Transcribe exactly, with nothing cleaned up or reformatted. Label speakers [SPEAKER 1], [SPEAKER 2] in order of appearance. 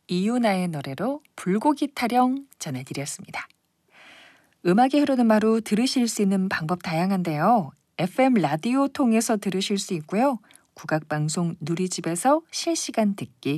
[SPEAKER 1] 이유나의 노래로 불고기 타령 전해드렸습니다. 음악이 흐르는 마루 들으실 수 있는 방법 다양한데요. 에프엠 라디오 통해서 들으실 수 있고요. 국악방송 누리집에서 실시간 듣기